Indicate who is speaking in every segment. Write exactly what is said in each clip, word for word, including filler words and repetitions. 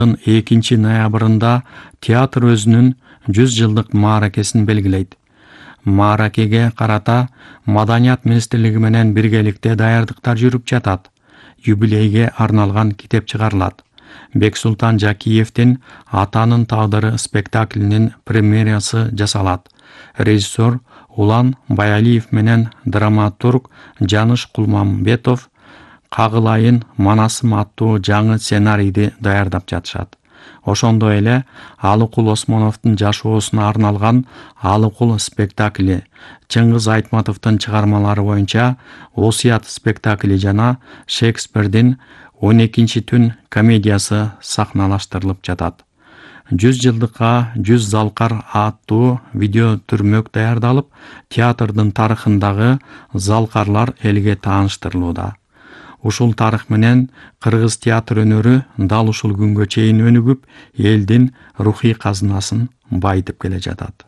Speaker 1: экинчи ноябрында театр өзүнүн жүз жылдык мааракесин белгилейт. Мааракеге карата Маданият министрлиги менен биргеликте даярдыктар жүрүп жатат. Юбилейге арналган китеп чыгарылат. Бексултан Жакиевдин Атанын тагдыры спектаклинин премьерасы жасалат. Режиссер Улан Баялиев менен драматург Жаныш Кулмамбетов Кагылайын Манасым аттуу жаңы сценарийди даярдап жатышат. Ошондой эле Алыкул Осмоновдун жашоосуна арналган Алыкул спектакли, Чыңгыз Айтматовдун чыгармалары боюнча Осуят спектакли жана Шекспирдин он экинчи түн комедиясы сахналаштырылып жатат. жүз жылдыкка жүз залкар аттуу видео түрмөк даярдалып, театрдын тарыхындагы залкарлар элге тааныштырылууда. Ушул тарых менен кыргыз театр өнөрү дал ушул күнгө чейин өнүгүп, элдин рухий казынасын байытып келе жатат.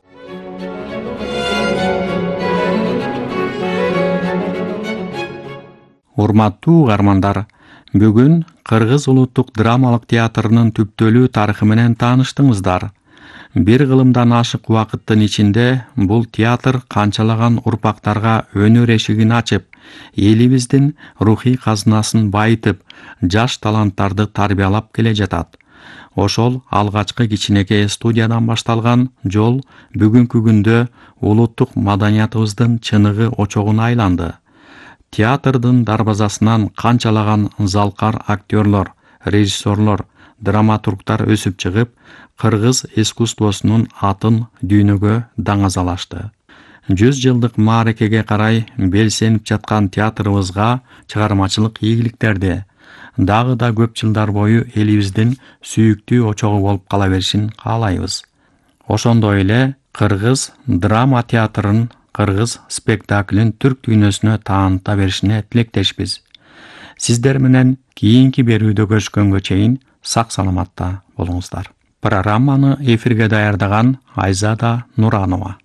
Speaker 1: Урматтуу угармандар, бүгүн Кыргыз улуттук драмалык театрынын түптөлүү тарыхы менен тааныштыңыздар. Бир кылымдан ашык убакыттын ичинде бул театр канчалаган урпактарга өнөр эшигин ачып, элибиздин рухий казынасын байытып, жаш таланттарды тарбиялап келе жатат. Ошол алгачкы кичинекей студиядан башталган жол бүгүнкү күндө улуттук маданиятыбыздын чыныгы очогуна айланды. Театрдын дарбазасынан канчалаган залкар актерлор, режиссерлор, драматургтар өсүп чыгып, кыргыз искусствосунун атын дүйнөгө даңазалашты. жүз жылдык мааракеге карай белсенип жаткан театрыбызга чыгармачылык ийгиликтерди, дагы да көп жылдар бою элибиздин сүйүктүү очогу болуп кала беришин каалайбыз. Ошондой эле кыргыз драма театрын, кыргыз спектаклин түрк дүйнөсүнө тааныта беришине тилектешпиз. Сиздер менен кийинки берүүдө көрүшкөнгө чейин сак саламатта болуңуздар. Программаны эфирге даярдаган Айзада Нуранова.